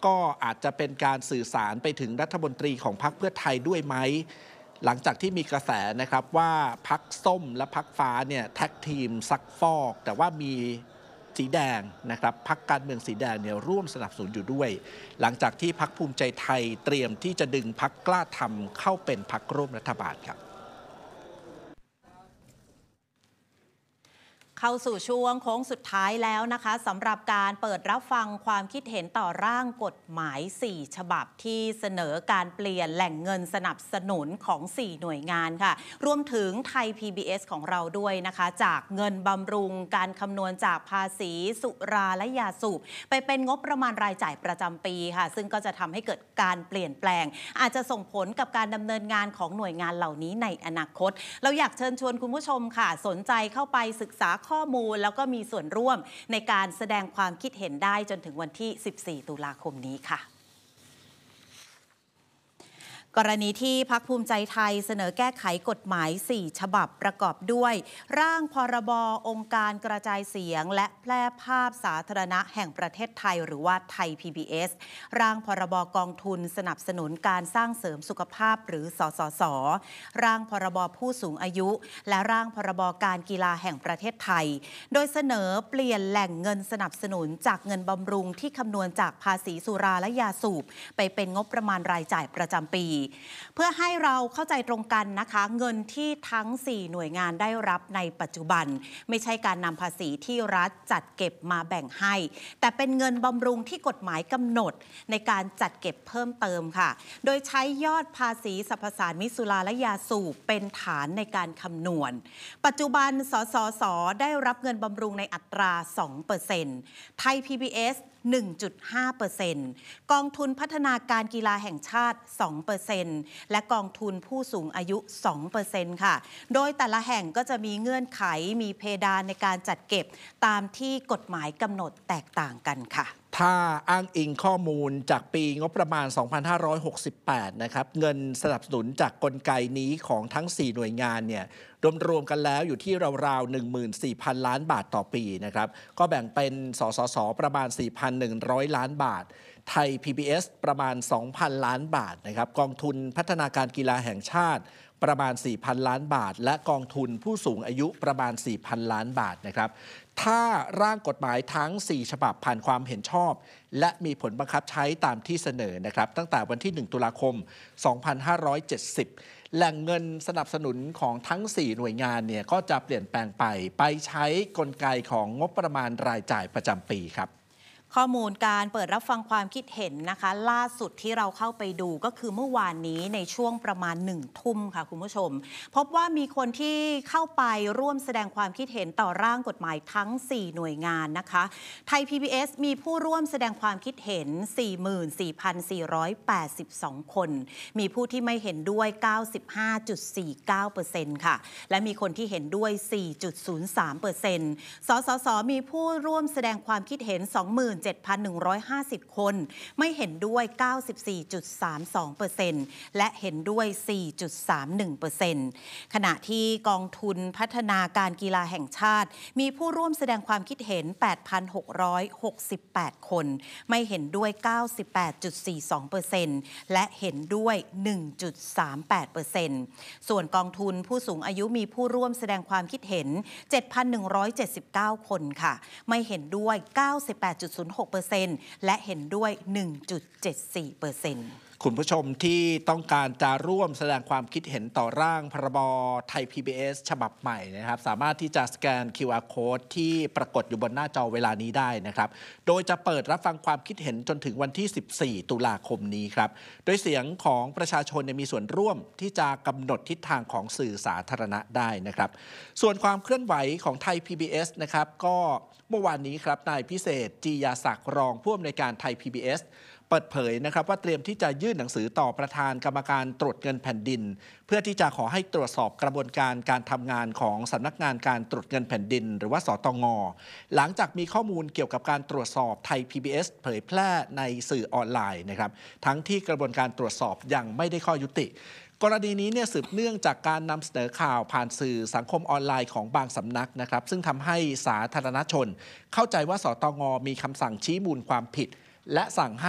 ก็อาจจะเป็นการสื่อสารไปถึงรัฐมนตรีของพรรคเพื่อไทยด้วยไหมหลังจากที่มีกระแสนะครับว่าพรรคส้มและพรรคฟ้าเนี่ยแท็กทีมซักฟอกแต่ว่ามีสีแดงนะครับพรรคการเมืองสีแดงเนี่ยร่วมสนับสนุนอยู่ด้วยหลังจากที่พรรคภูมิใจไทยเตรียมที่จะดึงพรรคกล้าทำเข้าเป็นพรรคร่วมรัฐบาลครับเข้าสู่ช่วงโค้งสุดท้ายแล้วนะคะสำหรับการเปิดรับฟังความคิดเห็นต่อร่างกฎหมาย4ฉบับที่เสนอการเปลี่ยนแหล่งเงินสนับสนุนของ4หน่วยงานค่ะรวมถึงไทย PBS ของเราด้วยนะคะจากเงินบำรุงการคำนวณจากภาษีสุราและยาสูบไปเป็นงบประมาณรายจ่ายประจำปีค่ะซึ่งก็จะทำให้เกิดการเปลี่ยนแปลงอาจจะส่งผลกับการดำเนินงานของหน่วยงานเหล่านี้ในอนาคตเราอยากเชิญชวนคุณผู้ชมค่ะสนใจเข้าไปศึกษาข้อมูลแล้วก็มีส่วนร่วมในการแสดงความคิดเห็นได้จนถึงวันที่ 14 ตุลาคมนี้ค่ะกรณีที่พรรคภูมิใจไทยเสนอแก้ไขกฎหมาย4ฉบับประกอบด้วยร่างพรบองค์การกระจายเสียงและแพร่ภาพสาธารณะแห่งประเทศไทยหรือว่าไทย PBS ร่างพรบกองทุนสนับสนุนการสร้างเสริมสุขภาพหรือสสส.ร่างพรบผู้สูงอายุและร่างพรบการกีฬาแห่งประเทศไทยโดยเสนอเปลี่ยนแหล่งเงินสนับสนุนจากเงินบำรุงที่คำนวณจากภาษีสุราและยาสูบไปเป็นงบประมาณรายจ่ายประจำปีเพื่อให้เราเข้าใจตรงกันนะคะเงินที่ทั้ง4หน่วยงานได้รับในปัจจุบันไม่ใช่การนำภาษีที่รัฐจัดเก็บมาแบ่งให้แต่เป็นเงินบำรุงที่กฎหมายกำหนดในการจัดเก็บเพิ่มเติมค่ะโดยใช้ยอดภาษีสรรพสามิตสุราและยาสูบเป็นฐานในการคำนวณปัจจุบันสสส.ได้รับเงินบำรุงในอัตรา 2% ไทย PBS1.5% กองทุนพัฒนาการกีฬาแห่งชาติ 2% และกองทุนผู้สูงอายุ 2% ค่ะโดยแต่ละแห่งก็จะมีเงื่อนไขมีเพดานในการจัดเก็บตามที่กฎหมายกำหนดแตกต่างกันค่ะถ้าอ้างอิงข้อมูลจากปีงบประมาณ 2568 นะครับเงินสนับสนุนจากกลไกนี้ของทั้ง4หน่วยงานเนี่ยรวมกันแล้วอยู่ที่ราวๆ 14,000 ล้านบาทต่อปีนะครับก็แบ่งเป็นสสส.ประมาณ 4,100 ล้านบาทไทย PBS ประมาณ 2,000 ล้านบาทนะครับกองทุนพัฒนาการกีฬาแห่งชาติประมาณ 4,000 ล้านบาทและกองทุนผู้สูงอายุประมาณ 4,000 ล้านบาทนะครับถ้าร่างกฎหมายทั้ง4ฉบับผ่านความเห็นชอบและมีผลบังคับใช้ตามที่เสนอนะครับตั้งแต่วันที่1ตุลาคม 2570แหล่งเงินสนับสนุนของทั้ง4หน่วยงานเนี่ยก็จะเปลี่ยนแปลงไปใช้กลไกของงบประมาณรายจ่ายประจำปีครับข้อมูลการเปิดรับฟังความคิดเห็นนะคะล่าสุดที่เราเข้าไปดูก็คือเมื่อวานนี้ในช่วงประมาณ1 ทุ่มค่ะคุณผู้ชมพบว่ามีคนที่เข้าไปร่วมแสดงความคิดเห็นต่อร่างกฎหมายทั้ง4หน่วยงานนะคะไทย PBS มีผู้ร่วมแสดงความคิดเห็น 44,482 คนมีผู้ที่ไม่เห็นด้วย 95.49% ค่ะและมีคนที่เห็นด้วย 4.03% สสส.มีผู้ร่วมแสดงความคิดเห็น 7,150 คนไม่เห็นด้วย 94.32% และเห็นด้วย 4.31% ขณะที่กองทุนพัฒนาการกีฬาแห่งชาติมีผู้ร่วมแสดงความคิดเห็น 8,668 คนไม่เห็นด้วย 98.42% และเห็นด้วย 1.38% ส่วนกองทุนผู้สูงอายุมีผู้ร่วมแสดงความคิดเห็น 7,179 คนค่ะไม่เห็นด้วย 98.06% และเห็นด้วย 1.74% คุณผู้ชมที่ต้องการจะร่วมแสดงความคิดเห็นต่อร่างพรบไทย PBS ฉบับใหม่นะครับสามารถที่จะสแกน QR Code ที่ปรากฏอยู่บนหน้าจอเวลานี้ได้นะครับโดยจะเปิดรับฟังความคิดเห็นจนถึงวันที่ 14 ตุลาคมนี้ครับโดยเสียงของประชาชนมีส่วนร่วมที่จะกำหนดทิศทางของสื่อสาธารณะได้นะครับส่วนความเคลื่อนไหวของไทย PBS นะครับก็เมื่อวานนี้ครับนายพิเศษจียาศักดิ์รองผู้อำนวยการไทย PBSเปิดเผยนะครับว่าเตรียมที่จะยื่นหนังสือต่อประธานกรรมการตรวจเงินแผ่นดินเพื่อที่จะขอให้ตรวจสอบกระบวนการการทำงานของสำนักงานการตรวจเงินแผ่นดินหรือว่าสตง.หลังจากมีข้อมูลเกี่ยวกับการตรวจสอบไทย PBS เผยแพร่ในสื่อออนไลน์นะครับทั้งที่กระบวนการตรวจสอบยังไม่ได้ข้อยุติกรณีนี้เนี่ยสืบเนื่องจากการนำเสนอข่าวผ่านสื่อสังคมออนไลน์ของบางสำนักนะครับซึ่งทำให้สาธารณชนเข้าใจว่าสตง.มีคำสั่งชี้มูลความผิดและสั่ง